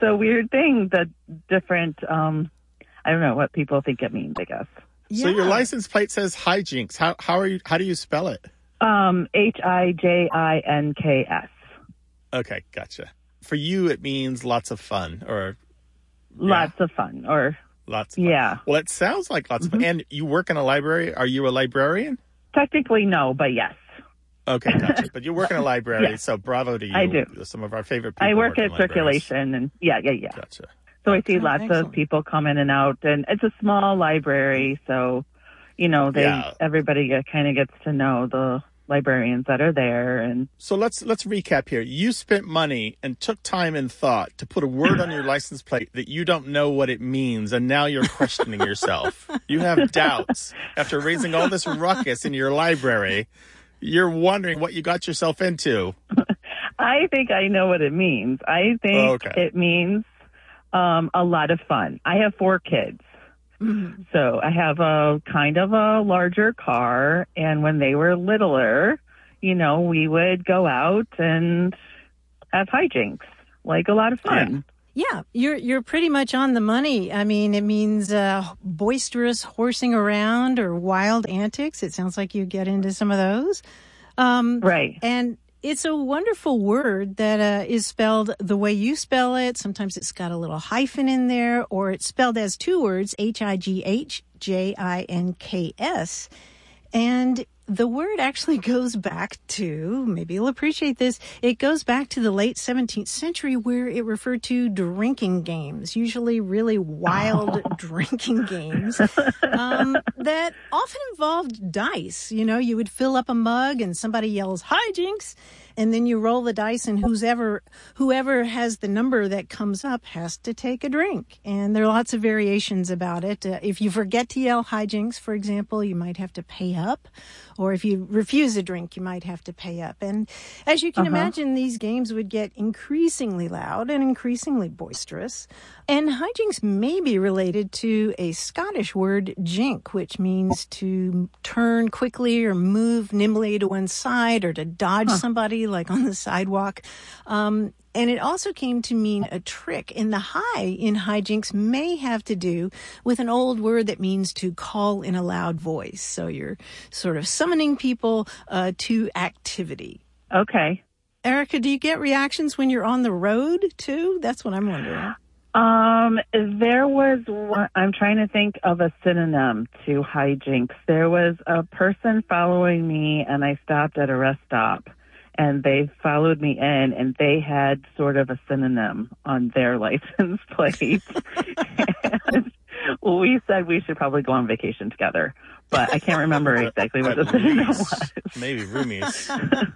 a weird thing that different, I don't know what people think it means, I guess. So your license plate says hijinks. How do you spell it? Hijinks. Okay, gotcha. For you, it means lots of fun, or lots of fun, or lots of fun. Yeah. Well, it sounds like lots of fun. And you work in a library. Are you a librarian? Technically, no, but yes. Okay, gotcha. But you work in a library, so bravo to you. I do. Some of our favorite people. I work at in circulation, and yeah. Gotcha. So I see lots of people come in and out, and it's a small library, so everybody kind of gets to know the librarians that are there. And so let's recap here. You spent money and took time and thought to put a word on your license plate that you don't know what it means, and now you're questioning yourself. You have doubts after raising all this ruckus in your library. You're wondering what you got yourself into. I think I know what it means. I think it means a lot of fun. I have 4 kids. Mm-hmm. So I have a kind of a larger car, and when they were littler, we would go out and have hijinks, like a lot of fun. Yeah, you're pretty much on the money. I mean, it means boisterous horsing around or wild antics. It sounds like you get into some of those. Right. And it's a wonderful word that is spelled the way you spell it. Sometimes it's got a little hyphen in there, or it's spelled as 2 words, Hijinks. And the word actually goes back to, maybe you'll appreciate this, it goes back to the late 17th century where it referred to drinking games, usually really wild drinking games that often involved dice. You would fill up a mug and somebody yells, hijinks, and then you roll the dice, and whoever has the number that comes up has to take a drink. And there are lots of variations about it. If you forget to yell hijinks, for example, you might have to pay up. Or if you refuse a drink, you might have to pay up. And as you can imagine, these games would get increasingly loud and increasingly boisterous. And hijinks may be related to a Scottish word, jink, which means to turn quickly or move nimbly to one side or to dodge somebody, like on the sidewalk. And it also came to mean a trick. And the high in hijinks may have to do with an old word that means to call in a loud voice. So you're sort of summoning people to activity. Okay. Erica, do you get reactions when you're on the road, too? That's what I'm wondering. There was one, I'm trying to think of a synonym to hijinks. There was a person following me, and I stopped at a rest stop. And they followed me in, and they had sort of a synonym on their license plate. And we said we should probably go on vacation together, but I can't remember exactly what the synonym was. Maybe roomies.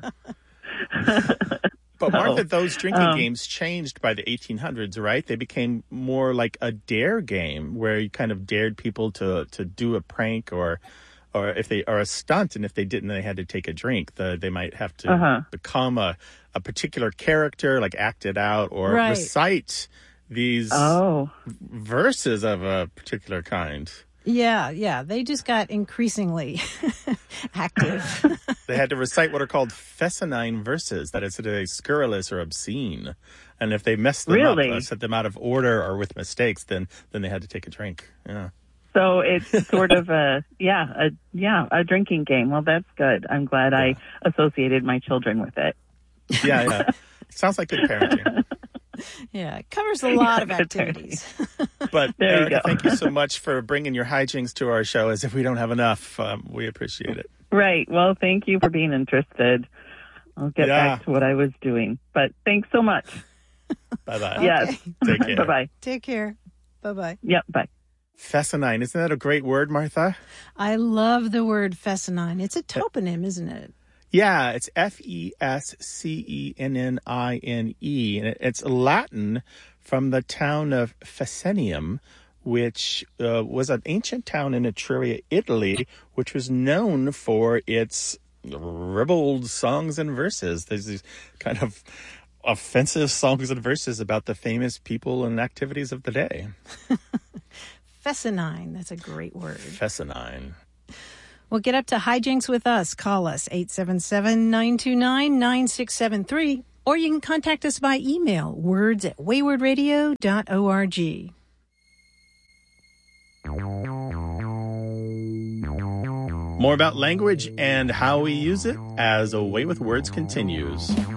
But Martha, those drinking games changed by the 1800s, right? They became more like a dare game where you kind of dared people to do a prank or if they are a stunt, and if they didn't, they had to take a drink. They might have to become a particular character, like act it out, or recite these verses of a particular kind. Yeah. They just got increasingly active. They had to recite what are called fescennine verses, that is to say scurrilous or obscene. And if they messed them up, set them out of order or with mistakes, then they had to take a drink. Yeah. So it's sort of a drinking game. Well, that's good. I'm glad I associated my children with it. Yeah. Sounds like good parenting. Yeah, it covers a lot of activities. But Erica, thank you so much for bringing your hijinks to our show. As if we don't have enough, we appreciate it. Right. Well, thank you for being interested. I'll get back to what I was doing. But thanks so much. Bye-bye. Yes. Okay. Take care. Bye-bye. Take care. Bye-bye. Yep, bye. Fescennine. Isn't that a great word, Martha? I love the word fescennine. It's a toponym, isn't it? Yeah, it's Fescennine, and it's Latin from the town of Fescennium, which was an ancient town in Etruria, Italy, which was known for its ribald songs and verses. There's these kind of offensive songs and verses about the famous people and activities of the day. Fescennine. That's a great word. Fescennine. Well, get up to hijinks with us. Call us 877-929-9673 Or you can contact us by email, words@waywardradio.org. More about language and how we use it as A Way with Words continues.